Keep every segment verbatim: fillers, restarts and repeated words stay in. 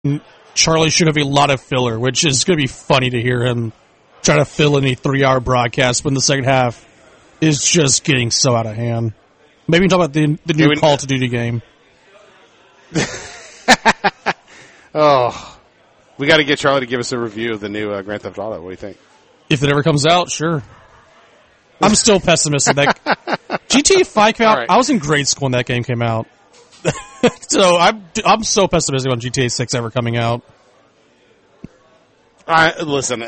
Charlie should have a lot of filler, which is going to be funny to hear him try to fill in a three-hour broadcast when the second half is just getting so out of hand. Maybe talk about the the new yeah, Call of Duty game. Oh, we got to get Charlie to give us a review of the new uh, Grand Theft Auto. What do you think? If it ever comes out, sure. I'm still pessimistic. That G T A five came out. Right. I was in grade school when that game came out. So I'm I'm so pessimistic on G T A six ever coming out. I listen.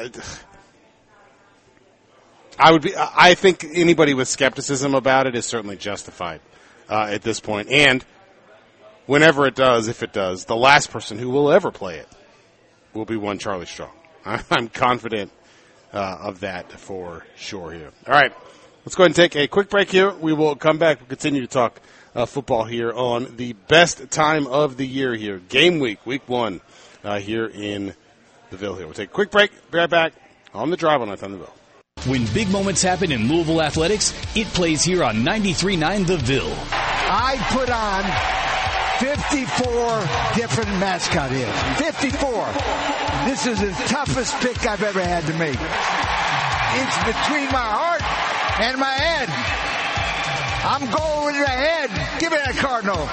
I would be. I think anybody with skepticism about it is certainly justified uh, at this point. And whenever it does, if it does, the last person who will ever play it will be one Charlie Strong. I'm confident uh, of that for sure here. All right, let's go ahead and take a quick break here. We will come back. We'll continue to talk uh, football here on the best time of the year here, game week, week one uh, here in the Ville here. We'll take a quick break. Be right back on the drive on North on the Ville. When big moments happen in Louisville athletics, it plays here on ninety-three point nine The Ville. I put on fifty-four different mascot hits. fifty-four. This is the toughest pick I've ever had to make. It's between my heart and my head. I'm going with the head. Give me that Cardinal.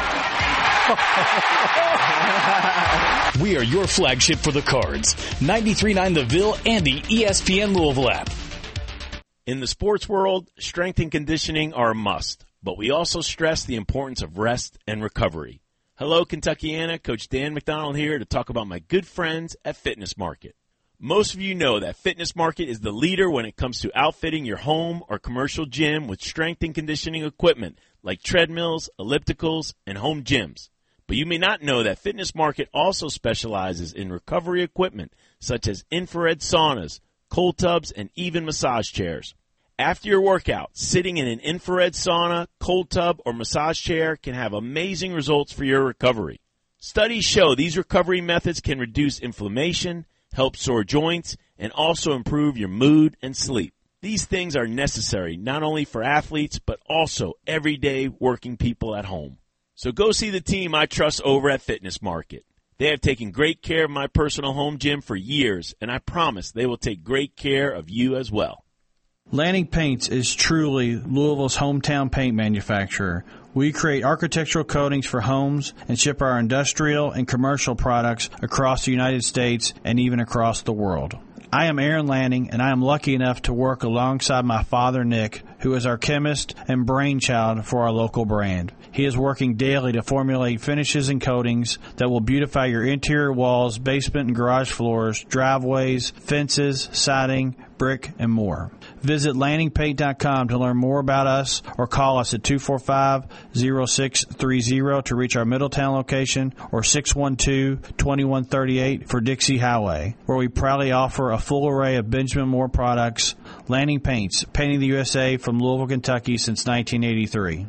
We are your flagship for the Cards. ninety-three point nine The Ville and the E S P N Louisville app. In the sports world, strength and conditioning are a must, but we also stress the importance of rest and recovery. Hello, Kentuckiana. Coach Dan McDonald here to talk about my good friends at Fitness Market. Most of you know that Fitness Market is the leader when it comes to outfitting your home or commercial gym with strength and conditioning equipment like treadmills, ellipticals, and home gyms. But you may not know that Fitness Market also specializes in recovery equipment such as infrared saunas, cold tubs, and even massage chairs. After your workout, sitting in an infrared sauna, cold tub, or massage chair can have amazing results for your recovery. Studies show these recovery methods can reduce inflammation, help sore joints, and also improve your mood and sleep. These things are necessary not only for athletes, but also everyday working people at home. So go see the team I trust over at Fitness Market. They have taken great care of my personal home gym for years, and I promise they will take great care of you as well. Lanning Paints is truly Louisville's hometown paint manufacturer. We create architectural coatings for homes and ship our industrial and commercial products across the United States and even across the world. I am Aaron Lanning, and I am lucky enough to work alongside my father, Nick, who is our chemist and brainchild for our local brand. He is working daily to formulate finishes and coatings that will beautify your interior walls, basement and garage floors, driveways, fences, siding, brick, and more. Visit lanning paint dot com to learn more about us or call us at two four five, zero six three zero to reach our Middletown location or six one two, two one three eight for Dixie Highway, where we proudly offer a full array of Benjamin Moore products. Lanning Paints, painting the U S A from Louisville, Kentucky since nineteen eighty-three.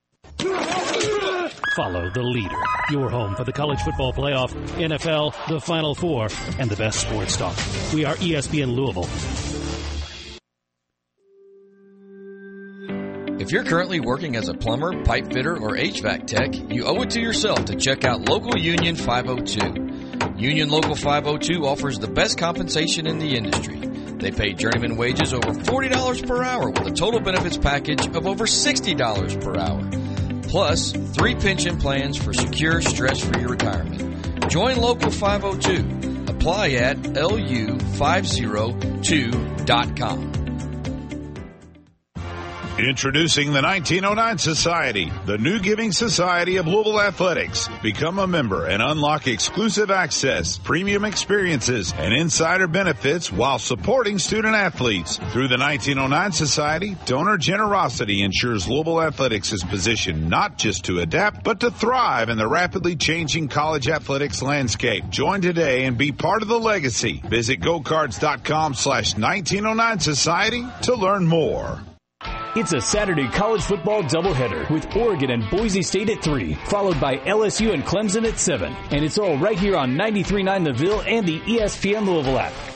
Follow the leader. Your home for the college football playoff, N F L, the Final Four, and the best sports talk. We are E S P N Louisville. If you're currently working as a plumber, pipe fitter, or H V A C tech, you owe it to yourself to check out Local Union five oh two. Union Local five oh two offers the best compensation in the industry. They pay journeyman wages over forty dollars per hour with a total benefits package of over sixty dollars per hour. Plus, three pension plans for secure, stress-free retirement. Join Local five oh two. Apply at L U five oh two dot com. Introducing the nineteen oh nine Society, the new giving society of Louisville Athletics. Become a member and unlock exclusive access, premium experiences, and insider benefits while supporting student athletes. Through the nineteen oh nine Society, donor generosity ensures Louisville Athletics is positioned not just to adapt, but to thrive in the rapidly changing college athletics landscape. Join today and be part of the legacy. Visit gocards.com slash 1909 Society to learn more. It's a Saturday college football doubleheader with Oregon and Boise State at three, followed by L S U and Clemson at seven. And it's all right here on ninety-three point nine The Ville and the E S P N Louisville app.